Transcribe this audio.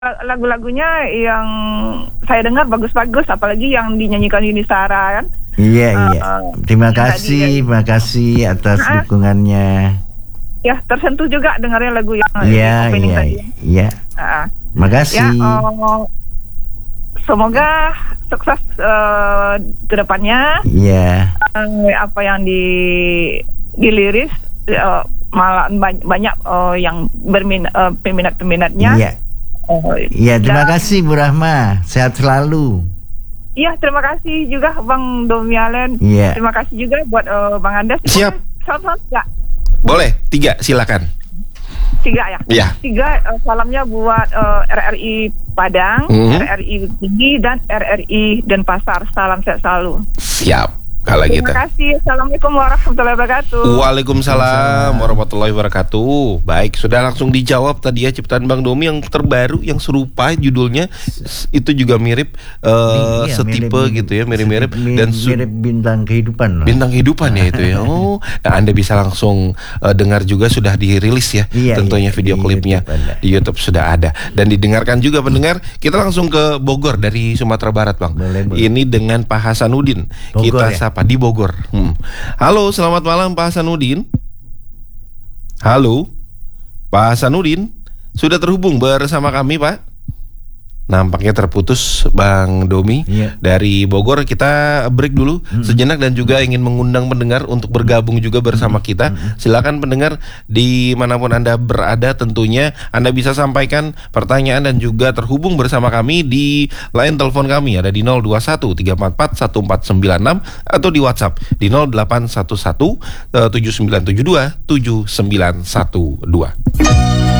lagu-lagunya yang saya dengar bagus-bagus, apalagi yang dinyanyikan Yuni Shara kan. Iya. Terima kasih atas dukungannya. Ya, tersentuh juga dengarnya lagu yang opening tadi. Iya. Makasih. Semoga sukses ke depannya. Iya. Apa yang diliris malah banyak yang peminat-peminatnya. Iya. Iya, terima kasih Bu Rahma. Sehat selalu. Iya, terima kasih juga Bang Domialen. Iya. Terima kasih juga buat Bang Andes. Siap. Salam ya. Boleh, 3 silakan. 3 ya. Iya. 3 salamnya buat RRI Padang, RRI Tinggi dan RRI Denpasar. Salam sehat selalu. Siap. Kalau gitu. Terima kasih. Assalamualaikum warahmatullahi wabarakatuh. Waalaikumsalam warahmatullahi wabarakatuh. Baik, sudah langsung dijawab tadi ya ciptaan Bang Domi yang terbaru, yang serupa judulnya. Itu juga mirip setipe mirip, gitu ya, mirip-mirip dan mirip bintang kehidupan. Bintang kehidupan ya itu ya. Oh, nah Anda bisa langsung dengar juga, sudah dirilis ya. Tentunya video klipnya di YouTube sudah ada dan didengarkan juga pendengar. Kita langsung ke Bogor dari Sumatera Barat, Bang. Boleh. Ini dengan Pak Hasanuddin. Bogor, kita di Bogor. Halo, selamat malam Pak Hasanuddin. Halo, Pak Hasanuddin, sudah terhubung bersama kami, Pak? Nampaknya terputus Bang Domi. Dari Bogor. Kita break dulu sejenak dan juga ingin mengundang pendengar untuk bergabung juga bersama kita. Silakan pendengar dimanapun Anda berada, tentunya Anda bisa sampaikan pertanyaan dan juga terhubung bersama kami di line telepon kami ada di 021 344 1496 atau di WhatsApp di 0811 7972 7912.